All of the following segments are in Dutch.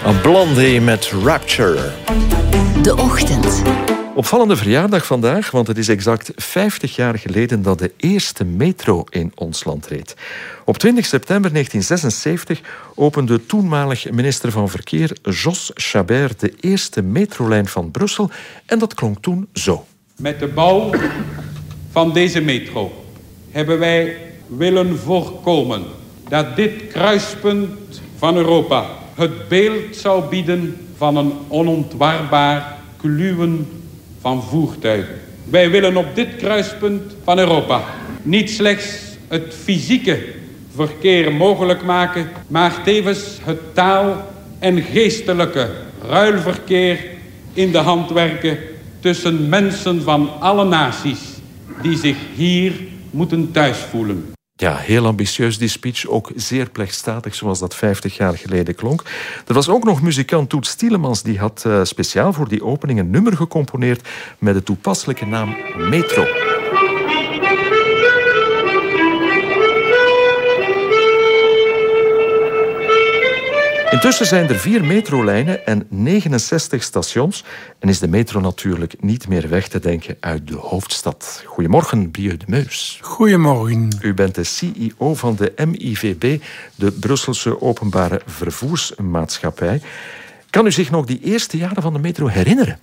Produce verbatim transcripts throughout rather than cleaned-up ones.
Blondie met Rapture. De Ochtend. Opvallende verjaardag vandaag, want het is exact vijftig jaar geleden dat de eerste metro in ons land reed. Op twintig september negentien zesenzeventig opende toenmalig minister van Verkeer Jos Chabert de eerste metrolijn van Brussel en dat klonk toen zo. Met de bouw van deze metro hebben wij willen voorkomen dat dit kruispunt van Europa het beeld zou bieden van een onontwarbaar kluwen van voertuigen. Wij willen op dit kruispunt van Europa niet slechts het fysieke verkeer mogelijk maken, maar tevens het taal- en geestelijke ruilverkeer in de hand werken tussen mensen van alle naties die zich hier moeten thuis voelen. Ja, heel ambitieus die speech, ook zeer plechtstatig zoals dat vijftig jaar geleden klonk. Er was ook nog muzikant Toet Stielemans, die had uh, speciaal voor die opening een nummer gecomponeerd met de toepasselijke naam Metro. Intussen zijn er vier metrolijnen en negenenzestig stations en is de metro natuurlijk niet meer weg te denken uit de hoofdstad. Goedemorgen, Brieux de Meus. Goedemorgen. U bent de C E O van de M I V B, de Brusselse Openbare Vervoersmaatschappij. Kan u zich nog die eerste jaren van de metro herinneren?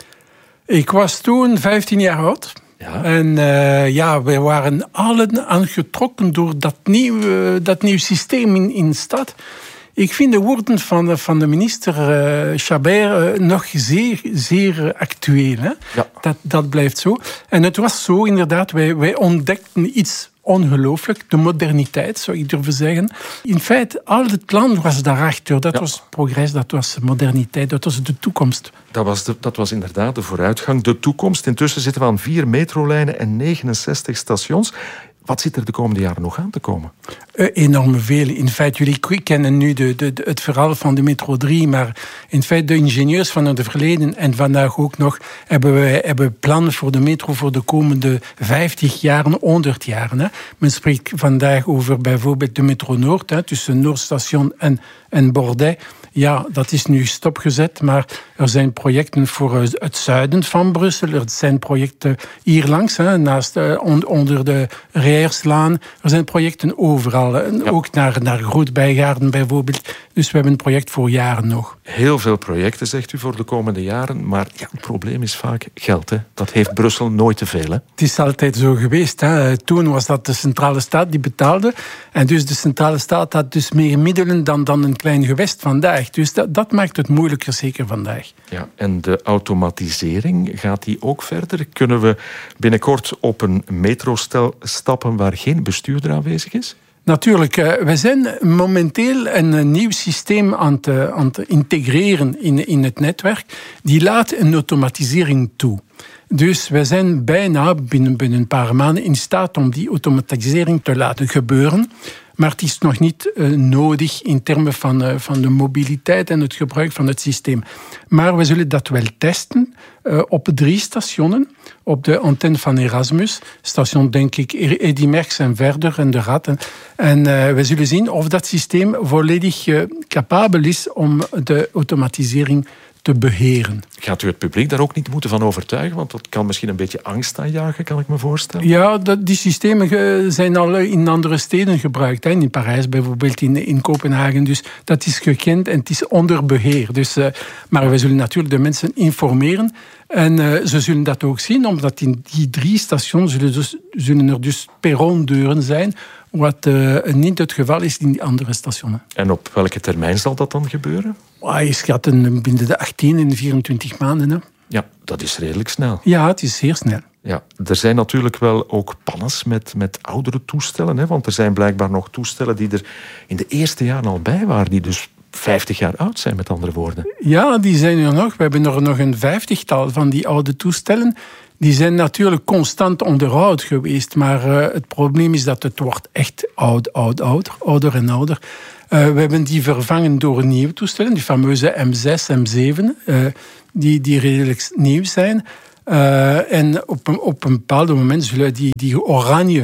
Ik was toen vijftien jaar oud. Ja. En uh, ja, wij waren allen aangetrokken door dat nieuw, uh, dat nieuw systeem in, in de stad. Ik vind de woorden van, van de minister uh, Chabert uh, nog zeer, zeer actueel. Hè? Ja. Dat, dat blijft zo. En het was zo, inderdaad, wij, wij ontdekten iets ongelooflijk, de moderniteit, zou ik durven zeggen. In feite, al het plan was daarachter. Dat ja. was progress, dat was moderniteit, dat was de toekomst. Dat was, de, dat was inderdaad de vooruitgang, de toekomst. Intussen zitten we aan vier metrolijnen en negenenzestig stations. Wat zit er de komende jaren nog aan te komen? Uh, enorm veel. In feite, jullie kennen nu de, de, de, het verhaal van de metro drie, maar in feite de ingenieurs van het verleden en vandaag ook nog hebben we hebben plannen voor de metro voor de komende vijftig jaren, honderd jaren. Hè. Men spreekt vandaag over bijvoorbeeld de metro Noord, hè, tussen Noordstation en, en Bordeaux. Ja, dat is nu stopgezet, maar er zijn projecten voor het zuiden van Brussel. Er zijn projecten hier langs, hè, naast, onder de Rijerslaan. Er zijn projecten overal, ja. Ook naar, naar Groot-Bijgaarden bijvoorbeeld. Dus we hebben een project voor jaren nog. Heel veel projecten, zegt u, voor de komende jaren. Maar ja, het probleem is vaak geld. Hè. Dat heeft Brussel nooit te veel. Hè? Het is altijd zo geweest. Hè. Toen was dat de centrale staat die betaalde. En dus de centrale staat had dus meer middelen dan, dan een klein gewest vandaag. Dus dat, dat maakt het moeilijker, zeker vandaag. Ja, en de automatisering, gaat die ook verder? Kunnen we binnenkort op een metrostel stappen waar geen bestuurder aanwezig is? Natuurlijk, we zijn momenteel een nieuw systeem aan te, aan te integreren in, in het netwerk. Die laat een automatisering toe. Dus we zijn bijna binnen, binnen een paar maanden in staat om die automatisering te laten gebeuren. Maar het is nog niet uh, nodig in termen van, uh, van de mobiliteit en het gebruik van het systeem. Maar we zullen dat wel testen uh, op drie stationen. Op de antenne van Erasmus, station denk ik Eddy Merckx en verder en de Ratten. En uh, we zullen zien of dat systeem volledig uh, capabel is om de automatisering te beheren. Gaat u het publiek daar ook niet moeten van overtuigen? Want dat kan misschien een beetje angst aanjagen, kan ik me voorstellen. Ja, dat, die systemen zijn al in andere steden gebruikt. Hè. In Parijs bijvoorbeeld, in, in Kopenhagen. Dus dat is gekend en het is onder beheer. Dus, uh, maar we zullen natuurlijk de mensen informeren. En uh, ze zullen dat ook zien, omdat in die drie stations zullen, dus, zullen er dus perrondeuren zijn, wat uh, niet het geval is in die andere stations. En op welke termijn zal dat dan gebeuren? Ah, je schat een, binnen de achttien en vierentwintig maanden. Hè. Ja, dat is redelijk snel. Ja, het is zeer snel. Ja, er zijn natuurlijk wel ook pannes met, met oudere toestellen. Hè, want er zijn blijkbaar nog toestellen die er in de eerste jaren al bij waren, die dus vijftig jaar oud zijn, met andere woorden. Ja, die zijn er nog. We hebben er nog een vijftigtal van die oude toestellen. Die zijn natuurlijk constant onderhoud geweest. Maar uh, het probleem is dat het wordt echt oud, oud, ouder, ouder en ouder. Uh, we hebben die vervangen door nieuwe toestellen, die fameuze M zes, M zeven, uh, die, die redelijk nieuw zijn. Uh, en op een, op een bepaald moment zullen die, die oranje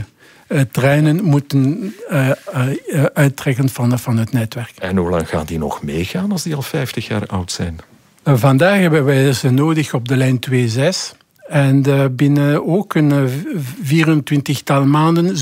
uh, treinen moeten uh, uh, uittrekken van, van het netwerk. En hoe lang gaan die nog meegaan als die al vijftig jaar oud zijn? Uh, vandaag hebben wij ze nodig op de lijn twee zes. En uh, binnen ook een uh, vierentwintigtal maanden